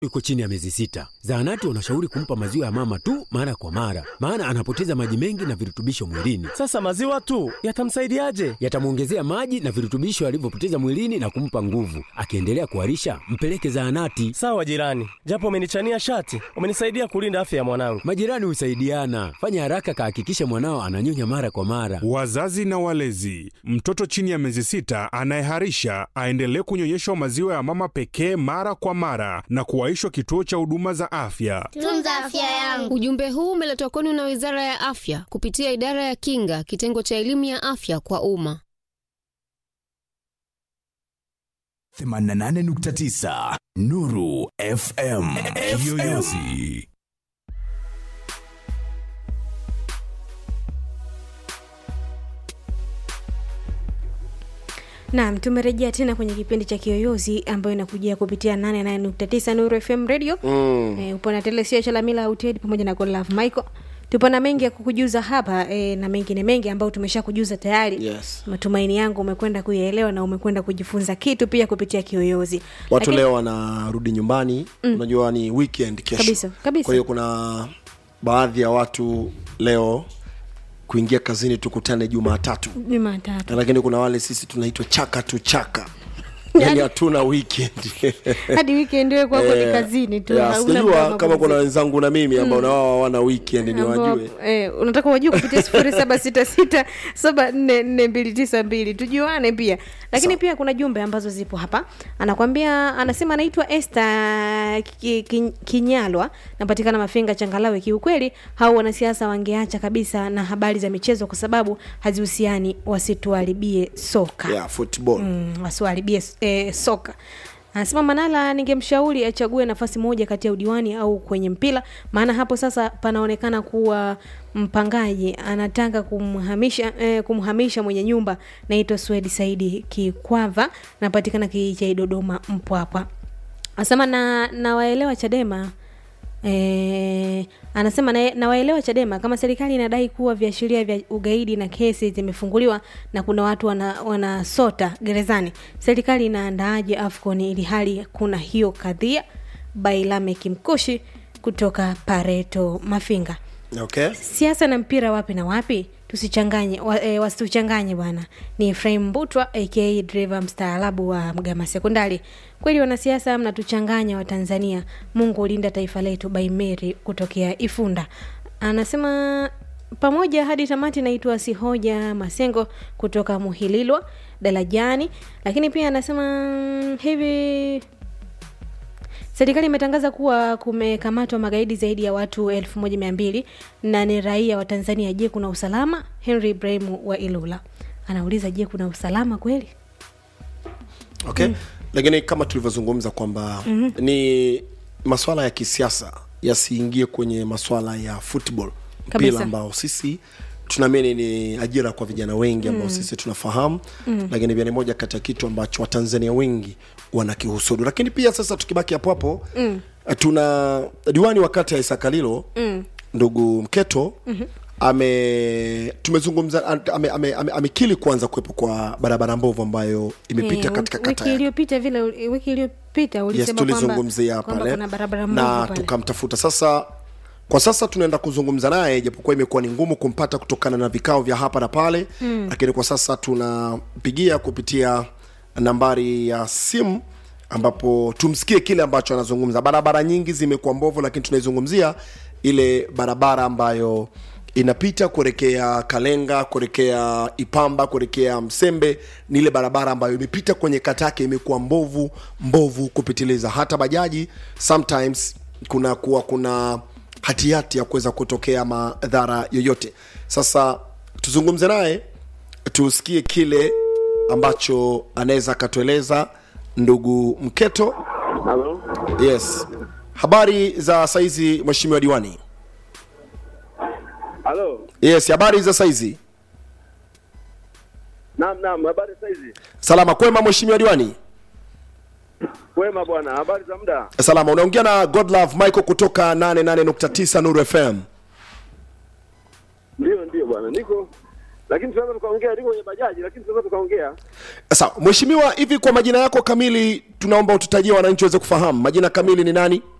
yuko chini ya miezi 6. Zahanati wanashauri kumpa maziwa ya mama tu mara kwa mara, maana anapoteza maji mengi na virutubisho mwilini. Sasa maziwa tu yatamsaidiaje? Yatamuongezea maji na virutubisho alivyopoteza mwilini na kumpa nguvu. Akiendelea kuharisha, mpeleke zahanati. Sawa jirani, japo umenichania shati, umenisaidia kulinda afya ya mwanangu. Majirani husaidiana. Fanya haraka kahakikisha mwanao ananyonya mara kwa mara. Wazazi na walezi, mtoto chini ya miezi 6 anayeharisha aendelee kunyonyeshwa maziwa ya mama pekee mara kwa mara na kuwaishwa kituo cha huduma za afya. Tunza afya yangu. Ujumbe huu umeletwa kwenu na Wizara ya Afya kupitia Idara ya Kinga, kitengo cha elimu ya afya kwa umma. 88.9 Nuru FM. Yoyozi. Naam, tumerejea tena kwenye kipindi cha Kiyoyozi ambayo inakujia kupitia 88.9 Nuru FM Radio. Upo na Telesia Chalamila Auted pamoja na Godlove Michael. Tupo na mengi ya kukujuza hapa na mengine mengi ambayo tumeshakujuza tayari. Yes. Matumaini yangu umekwenda kuyaelewa na umekwenda kujifunza kitu pia kupitia Kiyoyozi. Watu leo wanarudi nyumbani, unajua ni weekend kesho. Kabisa. Kwa hiyo kuna baadhi ya watu leo kuingia kazini tukutane Jumatatu. Lakini kuna wale sisi tunaitwa chaka tu chaka. Yaani hatuna weekend. Hadi weekend wewe kwako ni kazini tu. Hauna kama kuna wenzangu na mimi ambao na wao hawana weekend ni wajue. Unataka wajue kupitia 0766744292 tujuane pia. Lakini pia kuna jumbe ambazo zipo hapa. Anakuambia, anasema anaitwa Esther Kinyalwa, napatikana Mafinga Changalawe. Kiukweli hao wanasiasa wangeacha kabisa na habari za michezo kwa sababu hazihusiani, wasituharibie soka. Yeah, football. Wasiharibie soka. Anasema Manala ningemshauri achague nafasi moja kati ya udiwani au kwenye mpira, maana hapo sasa panaonekana kuwa mpangaji anataka kumhamisha mwenye nyumba. Naitwa Swedi Saidi Kikwava, napatikana kijiji Dodoma Mpwapwa. Anasema na waelewa Chadema. Anasema na waelewa Chadema kama serikali inadai kuwa viashiria vya ugaidi na kesi zimefunguliwa na kuna watu wanasota gerezani, serikali inaandaaje AFCON ili hali kuna hiyo kadhia? Bailame Kimkoshi kutoka Pareto Mafinga. Okay. Siasa na mpira wapi na wapi? Tusichanganye, wasituchanganye bwana. Ni Efraim Mbutwa aka driver mstaarabu wa Mgama Sekondari. Kweli wanasiasa mnatuchanganya wa Tanzania. Mungu ulinda taifa letu. By Mary kutokea Ifunda. Anasema pamoja hadi tamati. Naitwa Sihoja Masengo kutoka Muhililwa Dalajani. Lakini pia anasema hivi, serikali imetangaza kuwa kumekamatwa magaidi zaidi ya watu 1200 na ni raia wa Tanzania. Je, kuna usalama? Henry Ibrahim wa Ilula anauliza, je, kuna usalama kweli? Okay. Lakini kama tulivyozungumza kwamba ni masuala ya kisiasa yasiingie kwenye masuala ya football, mpira ambao sisi tunaamini ni ajira kwa vijana wengi ambao sisi tunafahamu, lakini pia ni moja kati ya kitu ambacho Watanzania wengi wanakihusudu. Lakini pia sasa tukibaki hapo hapo, tuna diwani wa kata ya Isakalilo, ndugu Mketo, tumezungumza amekili kwanza kuwepo kwa barabara mbovu ambayo imepita katika kata wiki iliyopita ulisema tulizungumzia pale kuna barabara mbovu na pale. Tukamtafuta. Sasa kwa sasa tunaenda kuzungumza naye, japokuwa imekuwa ni ngumu kumpata kutokana na vikao vya hapa na pale, lakini kwa sasa tunapigia kupitia nambari ya simu ambapo tumsikie kile ambacho anazungumza. Barabara nyingi zimekuwa mbovu, lakini tunaizungumzia ile barabara ambayo inapita kuelekea Kalenga, kuelekea Ipamba, kuelekea Msembe. Ni ile barabara ambayo imepita kwenye kata yake imekuwa mbovu kupitiliza. Hata bajaji sometimes kuna hatihati ya kuweza kutokea madhara yoyote. Sasa tuzungumze naye tusikie kile ambacho anaweza katueleza ndugu Mketo. Hello. Yes. Habari za saizi mheshimiwa diwani? Hello. Yes, habari za saizi? Naam, habari saizi? Salama kwema mheshimiwa diwani? Kwema bwana, habari za muda? Salama, unaongea na Godlove Michael kutoka 88.9 Nuru FM. Ndio bwana, niko lakini tunaweza tukaongea, niko kwenye bajaji, lakini tunaweza tukaongea. Sawa, mheshimiwa, hivi kwa majina yako kamili tunaomba ututajie wananchi waweze kufahamu. Majina kamili ni nani?